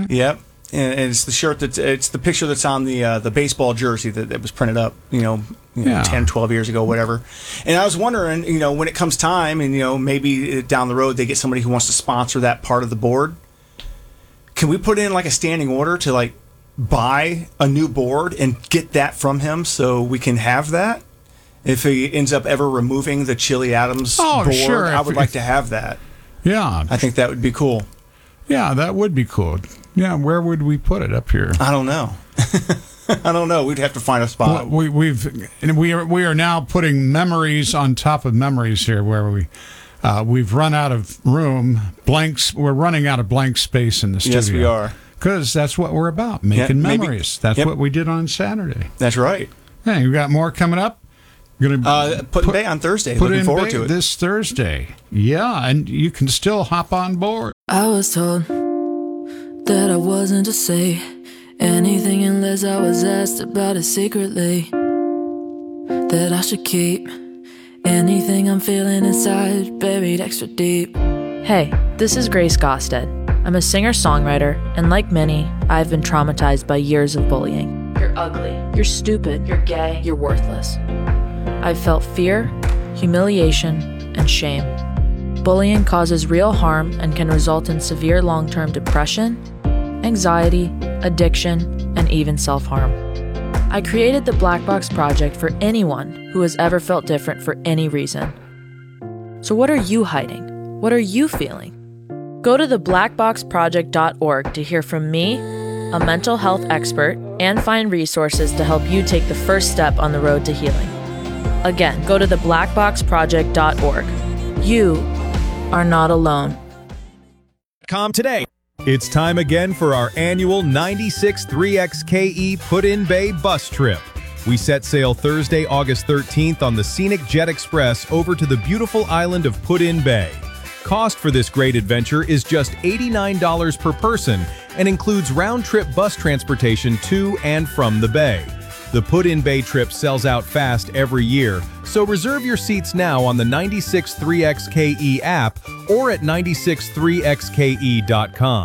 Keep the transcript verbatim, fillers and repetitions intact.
right. Yep. And it's the shirt that's it's the picture that's on the uh, the baseball jersey that, that was printed up, you know, you know Yeah. ten, twelve years ago, whatever. And I was wondering, you know, when it comes time and, you know, maybe down the road they get somebody who wants to sponsor that part of the board, can we put in like a standing order to like buy a new board and get that from him so we can have that? If he ends up ever removing the Chili Adams Oh, board, sure. I If- would like to have that. Yeah. I think that would be cool. Yeah, that would be cool. Yeah, where would we put it up here? I don't know. I don't know. We'd have to find a spot. We, we've and we are we are now putting memories on top of memories here, where we uh, we've run out of room, blanks. We're running out of blank space in the studio. Yes, we are. Because that's what we're about, making Yeah, maybe- memories. That's yep. what we did on Saturday. That's right. Hey, we got more coming up. We're gonna Uh, put in Bay on Thursday. Put Looking in forward Bay to it. this Thursday. Yeah, and you can still hop on board. I was told that I wasn't to say anything unless I was asked about it secretly. That I should keep anything I'm feeling inside buried extra deep. Hey, this is Grace Gosted. I'm a singer-songwriter, and like many, I've been traumatized by years of bullying. You're ugly, you're stupid, you're gay, you're worthless. I've felt fear, humiliation, and shame. Bullying causes real harm and can result in severe long-term depression, anxiety, addiction, and even self-harm. I created the Black Box Project for anyone who has ever felt different for any reason. So what are you hiding? What are you feeling? Go to the black box project dot org to hear from me, a mental health expert, and find resources to help you take the first step on the road to healing. Again, go to the black box project dot org. You are not alone. Com today. It's time again for our annual ninety-six three X K E Put-in Bay bus trip. We set sail Thursday, August thirteenth on the scenic Jet Express over to the beautiful island of Put-in Bay. Cost for this great adventure is just eighty-nine dollars per person and includes round-trip bus transportation to and from the bay. The Put-in Bay trip sells out fast every year, so reserve your seats now on the ninety-six three X K E app or at nine six three X K E dot com.